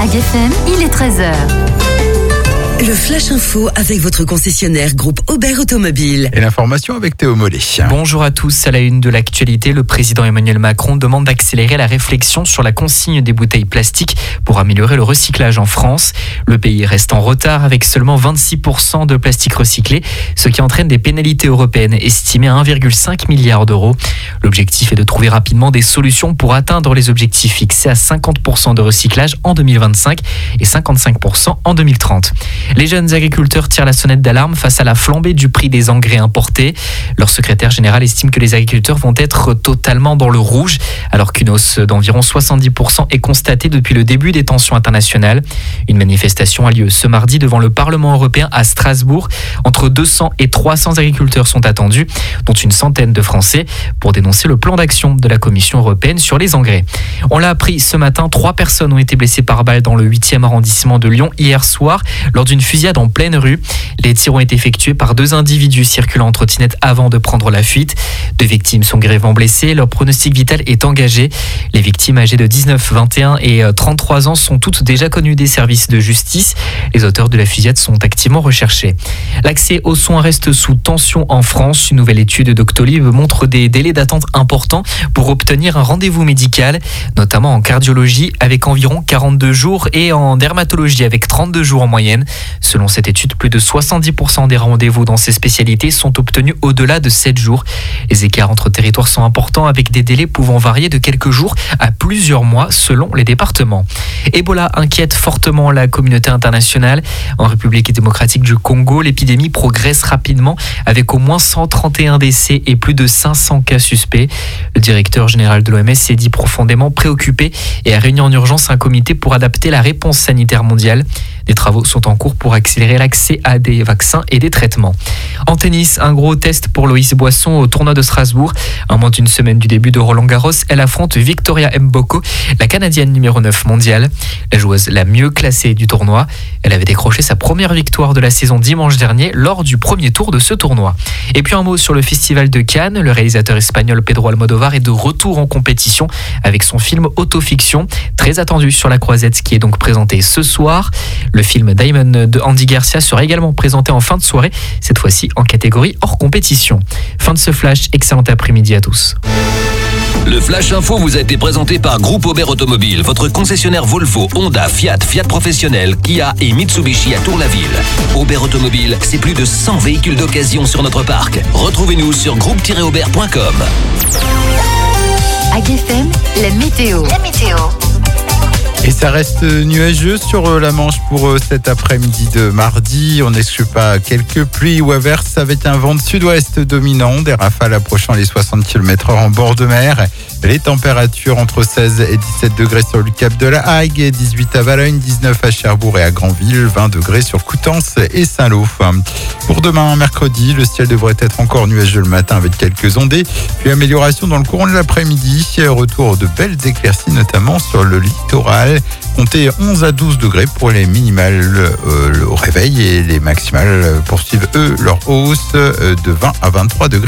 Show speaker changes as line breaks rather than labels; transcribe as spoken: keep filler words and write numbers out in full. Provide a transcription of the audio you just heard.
Mag F M, il est treize heures.
Le Flash Info avec votre concessionnaire groupe Aubert Automobile.
Et l'information avec Théo Mollet.
Bonjour à tous. À la une de l'actualité, le président Emmanuel Macron demande d'accélérer la réflexion sur la consigne des bouteilles plastiques pour améliorer le recyclage en France. Le pays reste en retard avec seulement vingt-six pour cent de plastique recyclé, ce qui entraîne des pénalités européennes estimées à un virgule cinq milliard d'euros. L'objectif est de trouver rapidement des solutions pour atteindre les objectifs fixés à cinquante pour cent de recyclage en deux mille vingt-cinq et cinquante-cinq pour cent en deux mille trente. Les jeunes agriculteurs tirent la sonnette d'alarme face à la flambée du prix des engrais importés. Leur secrétaire général estime que les agriculteurs vont être totalement dans le rouge, alors qu'une hausse d'environ soixante-dix pour cent est constatée depuis le début des tensions internationales. Une manifestation a lieu ce mardi devant le Parlement européen à Strasbourg. Entre deux cents et trois cents agriculteurs sont attendus, dont une centaine de Français, pour dénoncer le plan d'action de la Commission européenne sur les engrais. On l'a appris ce matin, trois personnes ont été blessées par balle dans le huitième arrondissement de Lyon hier soir, lors d'une fusillade en pleine rue. Les tirs ont été effectués par deux individus circulant en trottinette avant de prendre la fuite. Deux victimes sont grièvement blessées. Leur pronostic vital est engagé. Les victimes âgées de dix-neuf, vingt et un et trente-trois ans sont toutes déjà connues des services de justice. Les auteurs de la fusillade sont activement recherchés. L'accès aux soins reste sous tension en France. Une nouvelle étude Doctolib montre des délais d'attente importants pour obtenir un rendez-vous médical, notamment en cardiologie avec environ quarante-deux jours et en dermatologie avec trente-deux jours en moyenne. Selon cette étude, plus de soixante-dix pour cent des rendez-vous dans ces spécialités sont obtenus au-delà de sept jours. Les écarts entre territoires sont importants avec des délais pouvant varier de quelques jours à plusieurs mois selon les départements. Ebola inquiète fortement la communauté internationale. En République démocratique du Congo, l'épidémie progresse rapidement avec au moins cent trente et un décès et plus de cinq cents cas suspects. Le directeur général de l'O M S s'est dit profondément préoccupé et a réuni en urgence un comité pour adapter la réponse sanitaire mondiale. Des travaux sont en cours pour accélérer l'accès à des vaccins et des traitements. En tennis, un gros test pour Loïs Boisson au tournoi de Strasbourg. À moins d'une semaine du début de Roland Garros, elle affronte Victoria Mboko, la Canadienne numéro neuf mondiale. La joueuse la mieux classée du tournoi. Elle avait décroché sa première victoire de la saison dimanche dernier lors du premier tour de ce tournoi. Et puis un mot sur le Festival de Cannes. Le réalisateur espagnol Pedro Almodóvar est de retour en compétition avec son film Autofiction, très attendu sur la Croisette, qui est donc présenté ce soir. Le film Diamond de Andy Garcia sera également présenté en fin de soirée, cette fois-ci en catégorie hors compétition. Fin de ce flash, excellent après-midi à tous.
Le Flash Info vous a été présenté par Groupe Aubert Automobile, votre concessionnaire Volvo, Honda, Fiat, Fiat Professionnel, Kia et Mitsubishi à Tour-la-Ville. Aubert Automobile, c'est plus de cent véhicules d'occasion sur notre parc. Retrouvez-nous sur groupe tiret aubert point com.
Mag F M, la météo. La météo.
Et ça reste nuageux sur la Manche pour cet après-midi de mardi. On n'exclut pas quelques pluies ou averses avec un vent de sud-ouest dominant, des rafales approchant les soixante kilomètres heure en bord de mer. Les températures entre seize et dix-sept degrés sur le cap de la Hague, dix-huit à Valognes, dix-neuf à Cherbourg et à Granville, vingt degrés sur Coutances et Saint-Lô. Pour demain, mercredi, le ciel devrait être encore nuageux le matin avec quelques ondées, puis amélioration dans le courant de l'après-midi. Retour de belles éclaircies, notamment sur le littoral. Comptez onze à douze degrés pour les minimales euh, au réveil et les maximales poursuivent eux leur hausse de vingt à vingt-trois degrés.